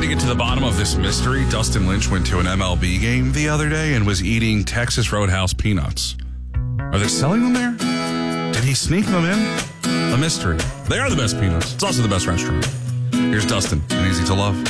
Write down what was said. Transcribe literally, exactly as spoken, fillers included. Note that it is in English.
to get to the bottom of this mystery. Dustin Lynch went to an M L B game the other day and was eating Texas Roadhouse peanuts. Are they selling them there? Did he sneak them in? A mystery. They are the best peanuts. It's also the best restaurant. Here's Dustin and Easy to Love.